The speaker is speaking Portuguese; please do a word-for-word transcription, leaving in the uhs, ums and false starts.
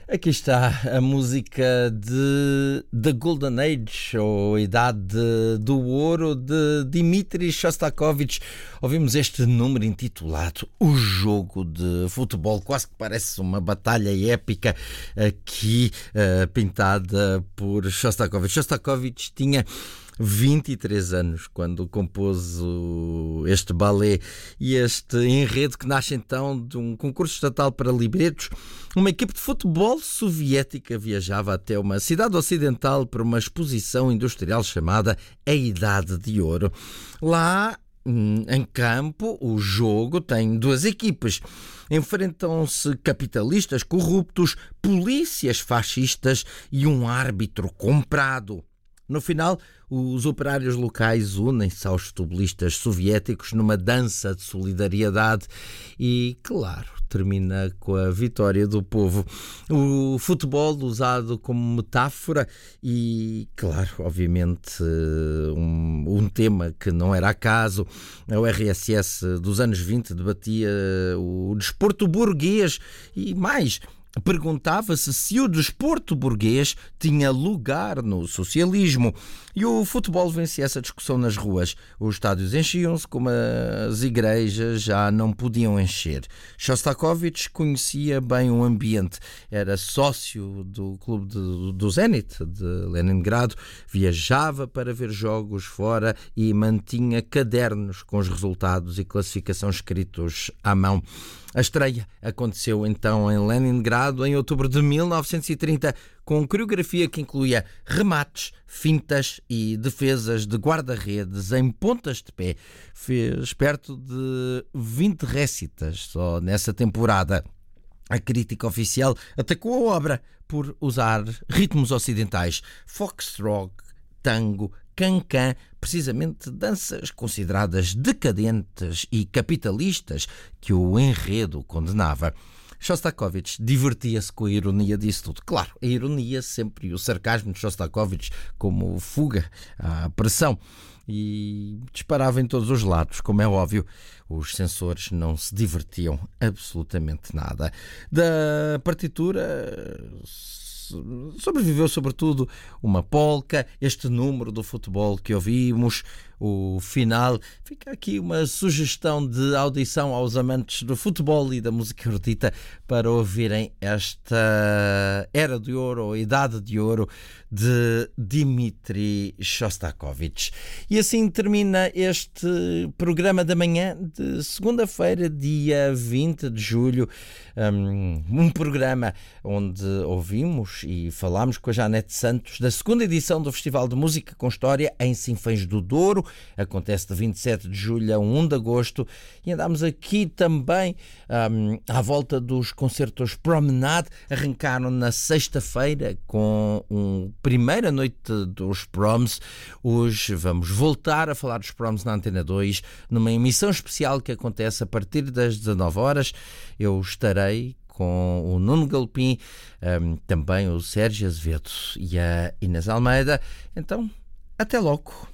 Aqui está a música de The Golden Age, ou a Idade do Ouro, de Dmitri Shostakovich. Ouvimos este número intitulado O Jogo de Futebol, quase que parece uma batalha épica aqui uh, pintada por Shostakovich. Shostakovich tinha vinte e três anos quando compôs o, este balé e este enredo, que nasce então de um concurso estatal para libretos. Uma equipe de futebol soviética viajava até uma cidade ocidental para uma exposição industrial chamada A Idade de Ouro. Lá, em campo, o jogo tem duas equipes. Enfrentam-se capitalistas corruptos, polícias fascistas e um árbitro comprado. No final, os operários locais unem-se aos futebolistas soviéticos numa dança de solidariedade e, claro, termina com a vitória do povo. O futebol usado como metáfora e, claro, obviamente, um, um tema que não era acaso. A U R S S dos anos vinte debatia o desporto burguês e mais. Perguntava-se se o desporto burguês tinha lugar no socialismo. E o futebol vencia essa discussão nas ruas. Os estádios enchiam-se, como as igrejas já não podiam encher. Shostakovich conhecia bem o ambiente. Era sócio do clube de, do Zenit, de Leningrado. Viajava para ver jogos fora e mantinha cadernos com os resultados e classificação escritos à mão. A estreia aconteceu então em Leningrado em outubro de mil novecentos e trinta, com coreografia que incluía remates, fintas e defesas de guarda-redes em pontas de pé. Fez perto de vinte récitas só nessa temporada. A crítica oficial atacou a obra por usar ritmos ocidentais, foxtrot, tango, cancan, precisamente danças consideradas decadentes e capitalistas que o enredo condenava. Shostakovich divertia-se com a ironia disso tudo. Claro, a ironia sempre e o sarcasmo de Shostakovich como fuga à pressão. E disparava em todos os lados, como é óbvio. Os censores não se divertiam absolutamente nada. Da partitura sobreviveu sobretudo uma polca, este número do futebol que ouvimos, o final. Fica aqui uma sugestão de audição aos amantes do futebol e da música erudita para ouvirem esta Era de Ouro, ou Idade de Ouro, de Dmitri Shostakovich. E assim termina este programa da manhã de segunda-feira, dia vinte de julho, um, um programa onde ouvimos e falámos com a Janete Santos da segunda edição do Festival de Música com História em Sinfãs do Douro. Acontece de vinte e sete de julho a um de agosto, e andámos aqui também um, à volta dos concertos Promenade. Arrancaram na sexta-feira com uma primeira noite dos Proms. Hoje vamos voltar a falar dos Proms na Antena dois, numa emissão especial que acontece a partir das dezanove horas. Eu estarei com o Nuno Galpim, um, também o Sérgio Azevedo e a Inês Almeida. Então, até logo.